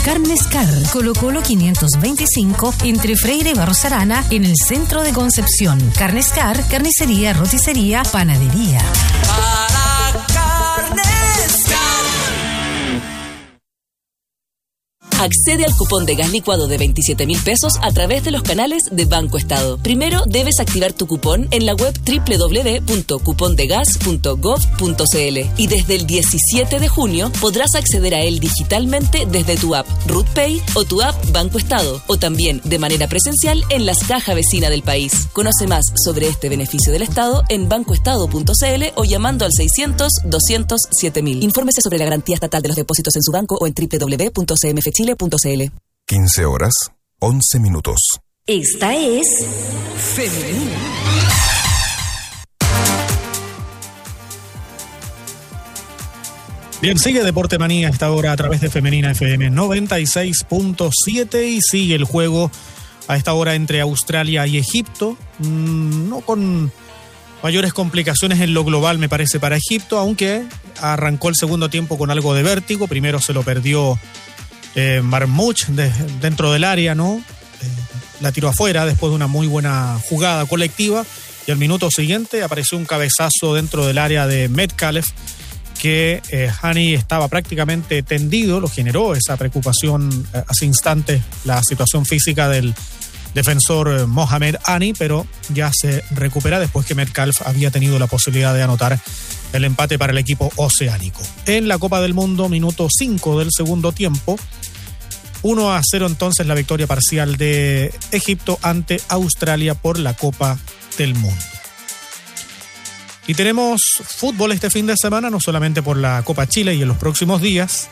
Carnescar, Colo-Colo 525, entre Freire y Barros Arana, en el centro de Concepción. Carnescar, carnicería, roticería, panadería. Accede al cupón de gas licuado de 27.000 pesos a través de los canales de Banco Estado. Primero debes activar tu cupón en la web www.cupondegas.gov.cl y desde el 17 de junio podrás acceder a él digitalmente desde tu app RutPay o tu app Banco Estado, o también de manera presencial en las cajas vecinas del país. Conoce más sobre este beneficio del Estado en bancoestado.cl o llamando al 600-200-7000. Infórmese sobre la garantía estatal de los depósitos en su banco o en www.cmfchile.cl. 15 horas, 11 minutos. Esta es Femenina. Bien, sigue Deporte Manía a esta hora a través de Femenina FM 96.7 y sigue el juego a esta hora entre Australia y Egipto. No con mayores complicaciones en lo global, me parece, para Egipto, aunque arrancó el segundo tiempo con algo de vértigo. Primero se lo perdió Marmouch dentro del área, ¿no? La tiró afuera después de una muy buena jugada colectiva, y al minuto siguiente apareció un cabezazo dentro del área de Metcalf que Hani estaba prácticamente tendido. Lo generó esa preocupación hace instantes la situación física del defensor Mohamed Hani, pero ya se recupera después que Metcalf había tenido la posibilidad de anotar el empate para el equipo oceánico. En la Copa del Mundo, minuto 5 del segundo tiempo, 1-0 entonces la victoria parcial de Egipto ante Australia por la Copa del Mundo. Y tenemos fútbol este fin de semana, no solamente por la Copa Chile y en los próximos días,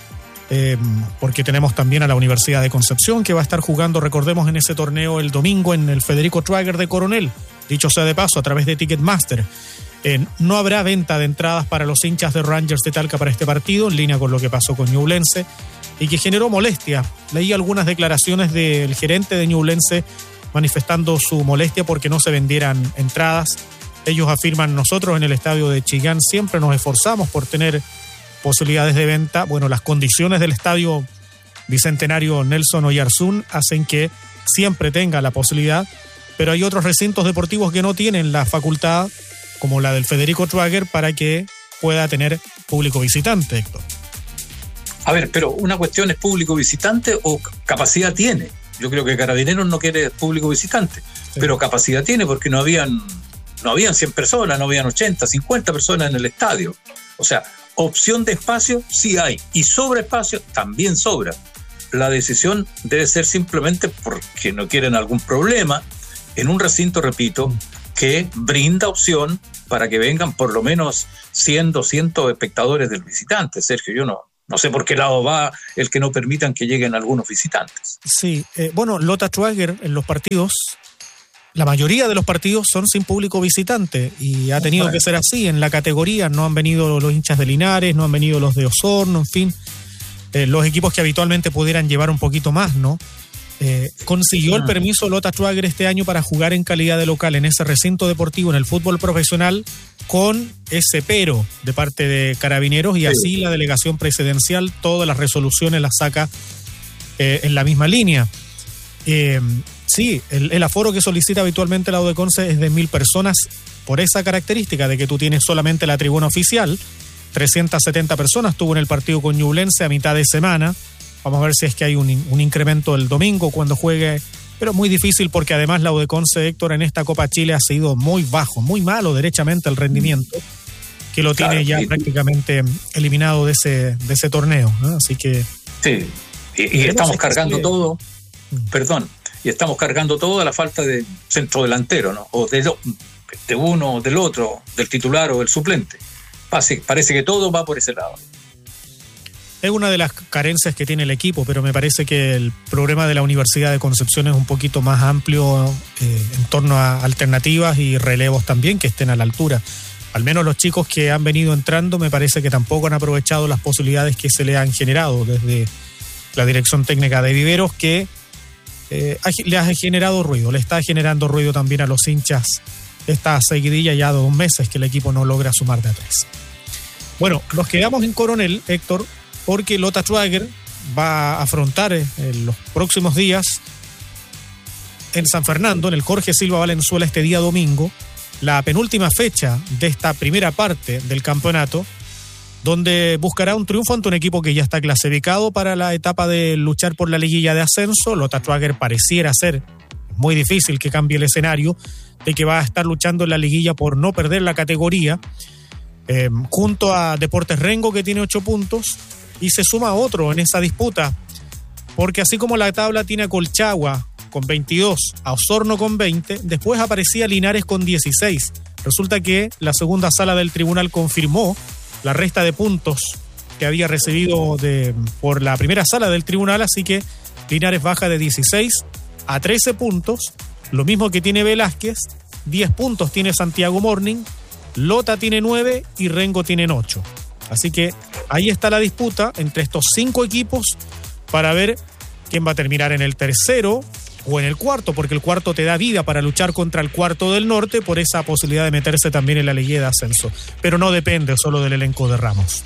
porque tenemos también a la Universidad de Concepción, que va a estar jugando, recordemos, en ese torneo el domingo en el Federico Traeger de Coronel, dicho sea de paso, a través de Ticketmaster. No habrá venta de entradas para los hinchas de Rangers de Talca para este partido, en línea con lo que pasó con Ñublense, y que generó molestia. Leí algunas declaraciones del gerente de Ñublense manifestando su molestia porque no se vendieran entradas. Ellos afirman: nosotros en el estadio de Chillán siempre nos esforzamos por tener posibilidades de venta. Bueno, las condiciones del estadio Bicentenario Nelson Oyarzún hacen que siempre tenga la posibilidad, pero hay otros recintos deportivos que no tienen la facultad, como la del Federico Traeger, para que pueda tener público visitante, Héctor. A ver, pero una cuestión es público visitante o capacidad tiene. Yo creo que Carabineros no quiere público visitante, sí, pero capacidad tiene, porque no habían 100 personas, no habían 80, 50 personas en el estadio. O sea, opción de espacio sí hay, y sobre espacio también sobra. La decisión debe ser simplemente porque no quieren algún problema en un recinto, repito, que brinda opción para que vengan por lo menos 100, 200 espectadores del visitante. Sergio, yo no sé por qué lado va el que no permitan que lleguen algunos visitantes. Sí, bueno, Lothar Traeger en los partidos, la mayoría de los partidos son sin público visitante, y ha tenido que ser así. En la categoría no han venido los hinchas de Linares, no han venido los de Osorno, en fin, los equipos que habitualmente pudieran llevar un poquito más, ¿no? Consiguió el permiso Lothar Traeger este año para jugar en calidad de local en ese recinto deportivo en el fútbol profesional, con ese pero de parte de Carabineros, y así la delegación presidencial todas las resoluciones las saca en la misma línea. Sí, el aforo que solicita habitualmente la UDECONCE es de 1.000 personas, por esa característica de que tú tienes solamente la tribuna oficial. 370 personas tuvo en el partido con Ñublense a mitad de semana. Vamos a ver si es que hay un incremento el domingo cuando juegue, pero muy difícil, porque además la UDECONCE, Héctor, en esta Copa Chile ha sido muy bajo, muy malo derechamente el rendimiento, que lo tiene ya prácticamente eliminado de ese torneo, ¿no? Así que... Sí, y estamos cargando todo, y estamos cargando todo a la falta de centro delantero, ¿no? O de uno o del otro, del titular o del suplente. Parece que todo va por ese lado. Es una de las carencias que tiene el equipo, pero me parece que el problema de la Universidad de Concepción es un poquito más amplio en torno a alternativas y relevos también que estén a la altura. Al menos los chicos que han venido entrando me parece que tampoco han aprovechado las posibilidades que se le han generado desde la dirección técnica de Viveros, que le ha generado ruido, le está generando ruido también a los hinchas esta seguidilla ya de 2 meses que el equipo no logra sumar de a 3. Bueno, nos quedamos en Coronel, Héctor, porque Lothar Traeger va a afrontar en los próximos días en San Fernando, en el Jorge Silva Valenzuela, este día domingo, la penúltima fecha de esta primera parte del campeonato, donde buscará un triunfo ante un equipo que ya está clasificado para la etapa de luchar por la liguilla de ascenso. Lota Schwager pareciera ser muy difícil que cambie el escenario, de que va a estar luchando en la liguilla por no perder la categoría, junto a Deportes Rengo, que tiene 8 puntos, y se suma otro en esa disputa, porque así como la tabla tiene a Colchagua con 22, a Osorno con 20, después aparecía Linares con 16. Resulta que la segunda sala del tribunal confirmó la resta de puntos que había recibido por la primera sala del tribunal, así que Linares baja de 16 a 13 puntos, lo mismo que tiene Velázquez, 10 puntos tiene Santiago Morning, Lota tiene 9 y Rengo tienen 8. Así que ahí está la disputa entre estos 5 equipos para ver quién va a terminar en el tercero o en el cuarto, porque el cuarto te da vida para luchar contra el cuarto del norte por esa posibilidad de meterse también en la liguilla de ascenso. Pero no depende solo del elenco de Ramos.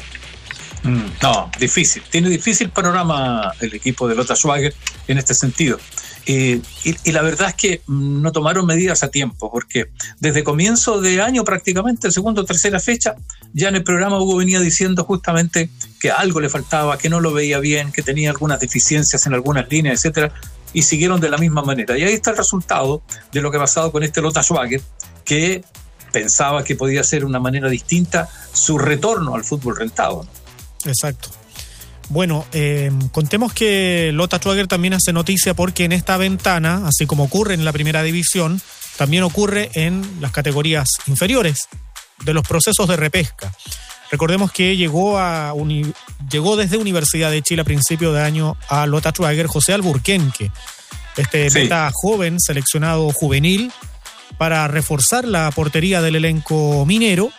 No, difícil. Tiene difícil panorama el equipo de Lota Schwager en este sentido. Y la verdad es que no tomaron medidas a tiempo, porque desde comienzo de año, prácticamente, segunda o tercera fecha, ya en el programa Hugo venía diciendo justamente que algo le faltaba, que no lo veía bien, que tenía algunas deficiencias en algunas líneas, etcétera, y siguieron de la misma manera. Y ahí está el resultado de lo que ha pasado con este Lota Schwager, que pensaba que podía ser una manera distinta su retorno al fútbol rentado, ¿no? Exacto. Bueno, contemos que Lota Schwager también hace noticia porque en esta ventana, así como ocurre en la primera división, también ocurre en las categorías inferiores de los procesos de repesca. Recordemos que llegó desde Universidad de Chile a principio de año a Lota Schwager José Alburquenque, meta joven, seleccionado juvenil, para reforzar la portería del elenco minero,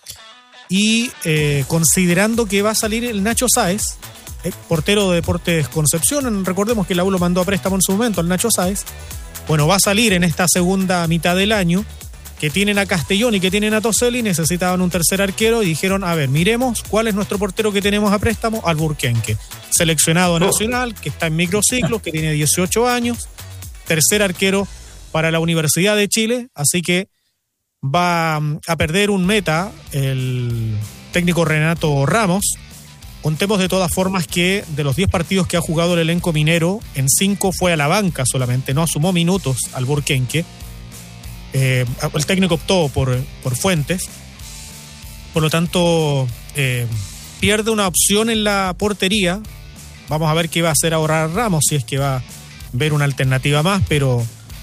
y considerando que va a salir el Nacho Sáez, portero de Deportes Concepción. Recordemos que la U lo mandó a préstamo en su momento, al Nacho Sáez. Bueno, va a salir en esta segunda mitad del año, que tienen a Castellón y que tienen a Toselli, necesitaban un tercer arquero y dijeron, a ver, miremos cuál es nuestro portero que tenemos a préstamo, Alburquenque, seleccionado nacional, que está en microciclos, que tiene 18 años, tercer arquero para la Universidad de Chile, así que va a perder un meta el técnico Renato Ramos. Contemos de todas formas que de los 10 partidos que ha jugado el elenco minero, en 5 fue a la banca solamente, no sumó minutos Alburquenque. El técnico optó por Fuentes, por lo tanto pierde una opción en la portería. Vamos a ver qué va a hacer ahora Ramos, si es que va a ver una alternativa más, pero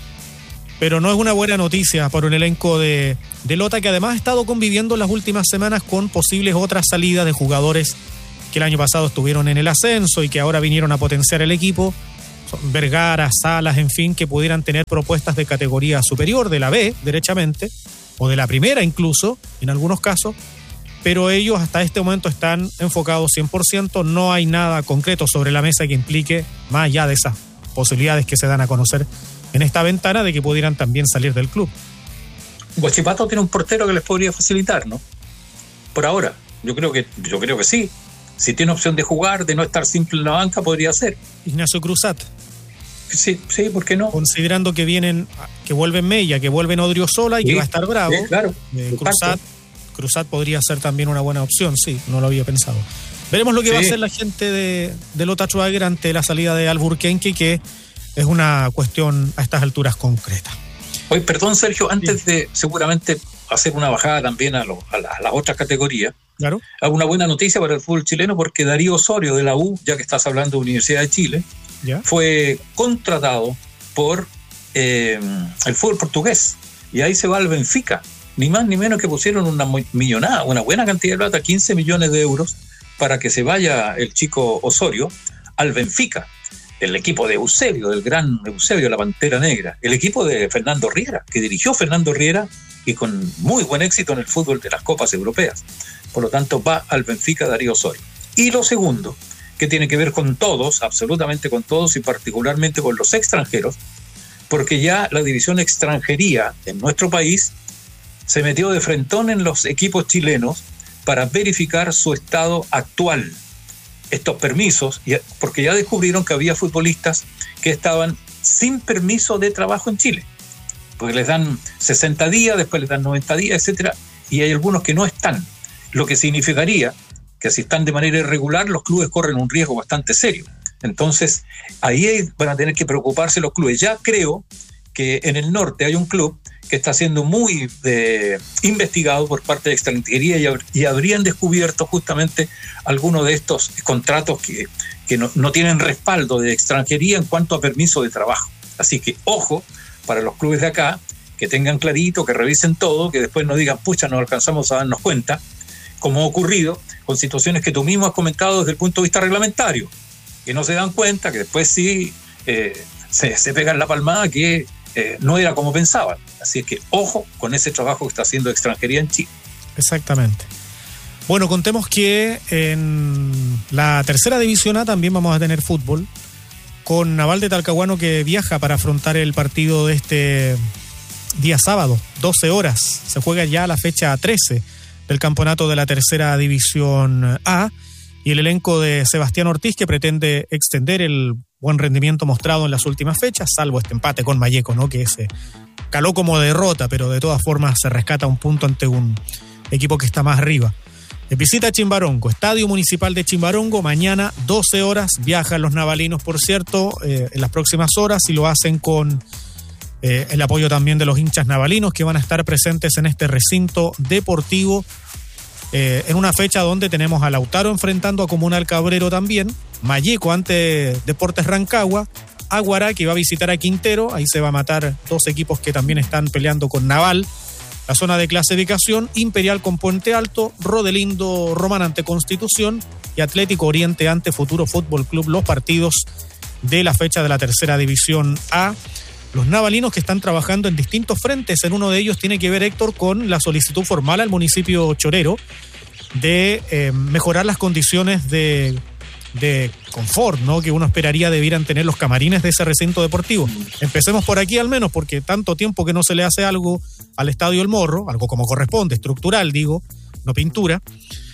no es una buena noticia para un elenco de Lota, que además ha estado conviviendo en las últimas semanas con posibles otras salidas de jugadores que el año pasado estuvieron en el ascenso y que ahora vinieron a potenciar el equipo. Vergara, Salas, en fin, que pudieran tener propuestas de categoría superior, de la B, derechamente, o de la primera incluso, en algunos casos, pero ellos hasta este momento están enfocados 100%, no hay nada concreto sobre la mesa que implique, más allá de esas posibilidades que se dan a conocer en esta ventana, de que pudieran también salir del club. Huachipato tiene un portero que les podría facilitar, ¿no? Por ahora, yo creo que sí. Si tiene opción de jugar, de no estar simple en la banca, podría ser. Ignacio Cruzat. Sí, ¿por qué no? Considerando que vuelven Mella, que vuelven Odriozola y que va a estar Bravo. Sí, claro. Cruzat podría ser también una buena opción, sí, no lo había pensado. Veremos lo que va a hacer la gente de Lota Schwager ante la salida de Alburquenque, que es una cuestión a estas alturas concreta. Oye, perdón, Sergio, antes de seguramente hacer una bajada también a las otras categorías. Claro. Una buena noticia para el fútbol chileno, porque Darío Osorio de la U, ya que estás hablando de Universidad de Chile, fue contratado por el fútbol portugués, y ahí se va al Benfica. Ni más ni menos que pusieron una millonada, una buena cantidad de plata, 15 millones de euros, para que se vaya el chico Osorio al Benfica. El equipo de Eusebio, del gran Eusebio, la Pantera Negra. El equipo de Fernando Riera, que dirigió Fernando Riera, y con muy buen éxito en el fútbol de las copas europeas. Por lo tanto, va al Benfica Darío Osorio. Y lo segundo, que tiene que ver con todos, absolutamente con todos, y particularmente con los extranjeros, porque ya la división extranjería en nuestro país se metió de frentón en los equipos chilenos para verificar su estado actual. estos permisos, porque ya descubrieron que había futbolistas que estaban sin permiso de trabajo en Chile, porque les dan 60 días, después les dan 90 días, etcétera, y hay algunos que no están, lo que significaría que si están de manera irregular, los clubes corren un riesgo bastante serio. Entonces, ahí van a tener que preocuparse los clubes. Ya creo que en el norte hay un club que está siendo muy investigado por parte de extranjería y habrían descubierto justamente algunos de estos contratos que no tienen respaldo de extranjería en cuanto a permiso de trabajo. Así que, ojo, para los clubes de acá, que tengan clarito, que revisen todo, que después no digan, pucha, no alcanzamos a darnos cuenta, como ha ocurrido con situaciones que tú mismo has comentado desde el punto de vista reglamentario, que no se dan cuenta, que después sí se pegan la palmada que no era como pensaban. Así que ojo con ese trabajo que está haciendo extranjería en Chile. Exactamente. Bueno, contemos que en la tercera división A también vamos a tener fútbol, con Naval de Talcahuano que viaja para afrontar el partido de este día sábado, 12 horas. Se juega ya la fecha 13 del campeonato de la tercera división A, y el elenco de Sebastián Ortiz, que pretende extender el buen rendimiento mostrado en las últimas fechas, salvo este empate con Malleco, ¿no?, que se caló como derrota, pero de todas formas se rescata un punto ante un equipo que está más arriba. Visita Chimbarongo, Estadio Municipal de Chimbarongo, mañana 12 horas, viajan los navalinos, por cierto, en las próximas horas, y lo hacen con el apoyo también de los hinchas navalinos que van a estar presentes en este recinto deportivo, en una fecha donde tenemos a Lautaro enfrentando a Comunal Cabrero también, Malleco ante Deportes Rancagua, Aguará que va a visitar a Quintero, ahí se va a matar dos equipos que también están peleando con Naval la zona de clasificación, Imperial con Puente Alto, Rodelindo Román ante Constitución y Atlético Oriente ante Futuro Fútbol Club, los partidos de la fecha de la tercera división A. Los navalinos que están trabajando en distintos frentes, en uno de ellos tiene que ver, Héctor, con la solicitud formal al municipio chorero de mejorar las condiciones de confort, ¿no?, que uno esperaría debieran tener los camarines de ese recinto deportivo. Empecemos por aquí al menos, porque tanto tiempo que no se le hace algo al Estadio El Morro, algo como corresponde, estructural digo, no pintura,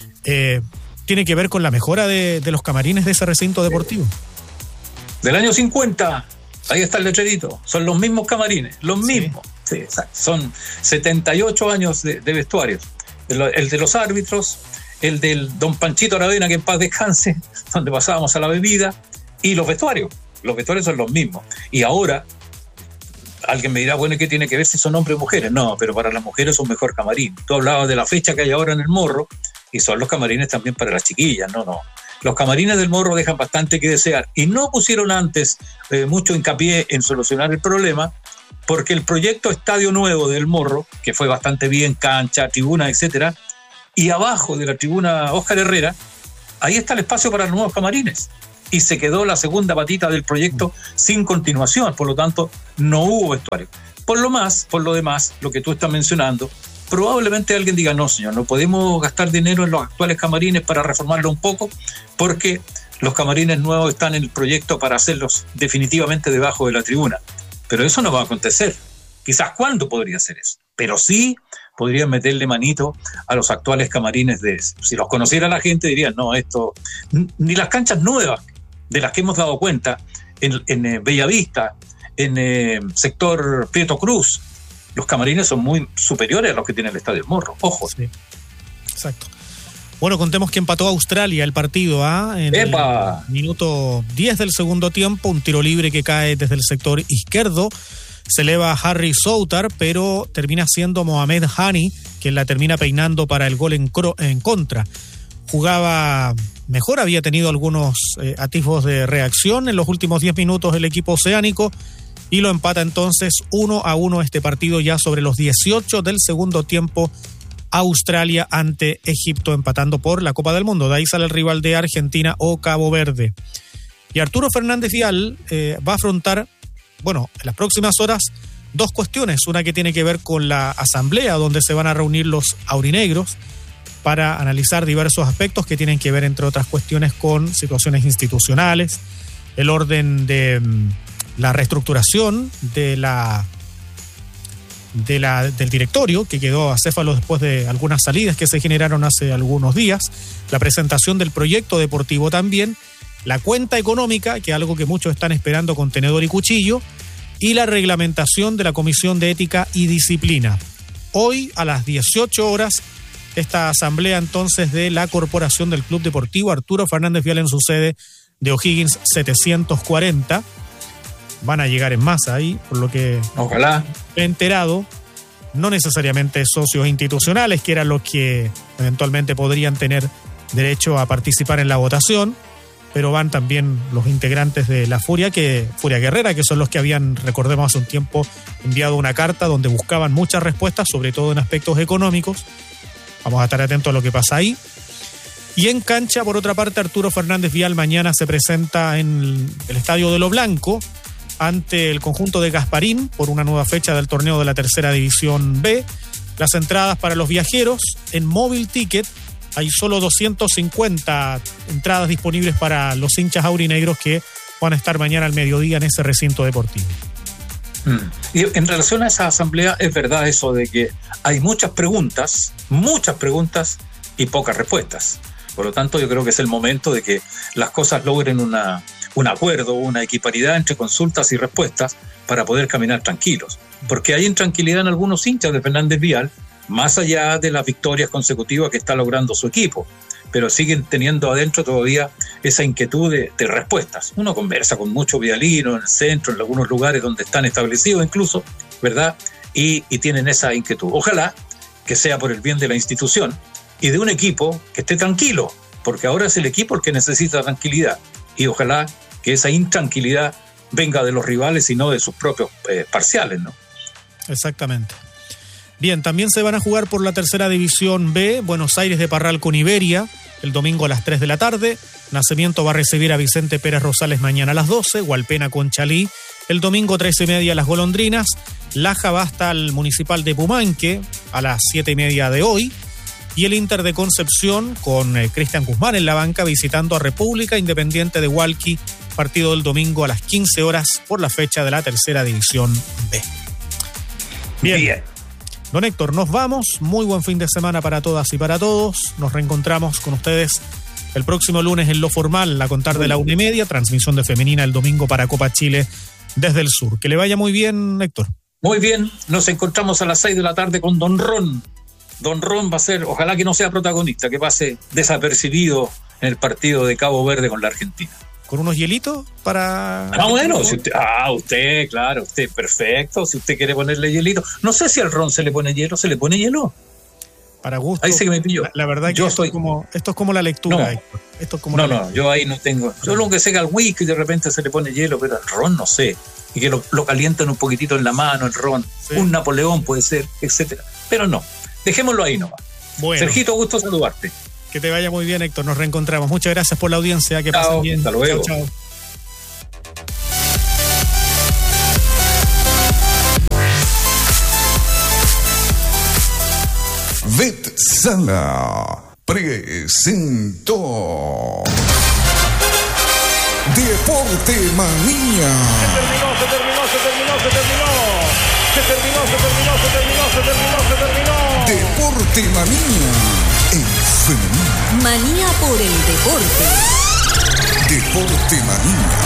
tiene que ver con la mejora de los camarines de ese recinto deportivo. Del año 50, ahí está el letrerito, son los mismos camarines, los mismos. Sí, son 78 años de vestuarios. El de los árbitros, el del don Panchito Aravena, que en paz descanse, donde pasábamos a la bebida, y los vestuarios son los mismos. Y ahora, alguien me dirá, bueno, ¿y qué tiene que ver si son hombres o mujeres? No, pero para las mujeres es un mejor camarín. Tú hablabas de la fecha que hay ahora en el Morro, y son los camarines también para las chiquillas, no. Los camarines del Morro dejan bastante que desear, y no pusieron antes mucho hincapié en solucionar el problema, porque el proyecto Estadio Nuevo del Morro, que fue bastante bien, cancha, tribuna, etcétera, y abajo de la tribuna Óscar Herrera, ahí está el espacio para los nuevos camarines. Y se quedó la segunda patita del proyecto sin continuación, por lo tanto, no hubo vestuario. Por lo demás, lo que tú estás mencionando, probablemente alguien diga, no, señor, no podemos gastar dinero en los actuales camarines para reformarlo un poco, porque los camarines nuevos están en el proyecto para hacerlos definitivamente debajo de la tribuna. Pero eso no va a acontecer. Quizás cuándo podría ser eso, pero sí podrían meterle manito a los actuales camarines si los conociera la gente dirían, no, esto, ni las canchas nuevas de las que hemos dado cuenta en Bellavista, en sector Prieto Cruz, los camarines son muy superiores a los que tiene el Estadio del Morro, ojo. Sí, exacto. Bueno, contemos que empató Australia el partido en el minuto 10 del segundo tiempo, un tiro libre que cae desde el sector izquierdo. Se eleva Harry Soutar, pero termina siendo Mohamed Hani quien la termina peinando para el gol en contra. Jugaba mejor, había tenido algunos atisbos de reacción en los últimos 10 minutos el equipo oceánico y lo empata entonces 1-1 este partido ya sobre los 18 del segundo tiempo. Australia ante Egipto empatando por la Copa del Mundo. De ahí sale el rival de Argentina o Cabo Verde. Y Arturo Fernández Vial va a afrontar, en las próximas horas, dos cuestiones. Una que tiene que ver con la asamblea donde se van a reunir los aurinegros para analizar diversos aspectos que tienen que ver, entre otras cuestiones, con situaciones institucionales, el orden de la reestructuración de del directorio, que quedó acéfalo después de algunas salidas que se generaron hace algunos días, la presentación del proyecto deportivo también, la cuenta económica, que es algo que muchos están esperando con tenedor y cuchillo, y la reglamentación de la Comisión de Ética y Disciplina. Hoy, a las 18 horas, esta asamblea entonces de la Corporación del Club Deportivo Arturo Fernández Vial en su sede de O'Higgins 740. Van a llegar en masa ahí, por lo que ojalá he enterado, no necesariamente socios institucionales, que eran los que eventualmente podrían tener derecho a participar en la votación, pero van también los integrantes de la Furia Guerrera, que son los que habían, recordemos hace un tiempo, enviado una carta donde buscaban muchas respuestas, sobre todo en aspectos económicos. Vamos a estar atentos a lo que pasa ahí. Y en cancha, por otra parte, Arturo Fernández Vial mañana se presenta en el Estadio de Lo Blanco ante el conjunto de Gasparín por una nueva fecha del torneo de la Tercera División B. Las entradas para los viajeros en Móvil Ticket, hay solo 250 entradas disponibles para los hinchas aurinegros que van a estar mañana al mediodía en ese recinto deportivo. Y en relación a esa asamblea, es verdad eso de que hay muchas preguntas y pocas respuestas. Por lo tanto, yo creo que es el momento de que las cosas logren un acuerdo, una equiparidad entre consultas y respuestas para poder caminar tranquilos. Porque hay intranquilidad en algunos hinchas de Fernández Vial, más allá de las victorias consecutivas que está logrando su equipo, pero siguen teniendo adentro todavía esa inquietud de respuestas. Uno conversa con muchos vialinos en el centro, en algunos lugares donde están establecidos incluso, ¿verdad? Y tienen esa inquietud. Ojalá que sea por el bien de la institución y de un equipo que esté tranquilo, porque ahora es el equipo el que necesita tranquilidad, y ojalá que esa intranquilidad venga de los rivales y no de sus propios parciales, ¿no? Exactamente. Bien, también se van a jugar por la Tercera División B, Buenos Aires de Parral con Iberia, el domingo a las 3 de la tarde. Nacimiento va a recibir a Vicente Pérez Rosales mañana a las 12, Hualpena con Chalí, el domingo 13:30 Las Golondrinas. Laja va hasta el Municipal de Pumanque a las 7:30 de hoy. Y el Inter de Concepción con Cristian Guzmán en la banca visitando a República Independiente de Hualqui, partido del domingo a las 15 horas por la fecha de la Tercera División B. Bien. Don Héctor, nos vamos. Muy buen fin de semana para todas y para todos. Nos reencontramos con ustedes el próximo lunes en Lo Formal, a contar de la 1:30, transmisión de Femenina el domingo para Copa Chile desde el sur. Que le vaya muy bien, Héctor. Muy bien, nos encontramos a las 6 de la tarde con Don Ron. Don Ron va a ser, ojalá que no sea protagonista, que pase desapercibido en el partido de Cabo Verde con la Argentina. ¿Con unos hielitos para...? Bueno, si usted, claro, usted, perfecto, si usted quiere ponerle hielito. No sé si al ron se le pone hielo, ¿se le pone hielo? Para gusto. Ahí sí que me pilló. La verdad que esto es como la lectura. No, esto es como no, yo ahí no tengo. Yo lo que sé que al whisky de repente se le pone hielo, pero al ron no sé. Y que lo calientan un poquitito en la mano, el ron. Sí. Un Napoleón puede ser, etcétera. Pero no, dejémoslo ahí nomás. Bueno. Sergito, gusto saludarte. Que te vaya muy bien, Héctor. Nos reencontramos. Muchas gracias por la audiencia. Que pasen bien. Hasta luego. Chao. Vetsala presentó Deporte Manía. Se terminó. Deporte Manía en Femenina. Manía por el deporte. Deporte Manía.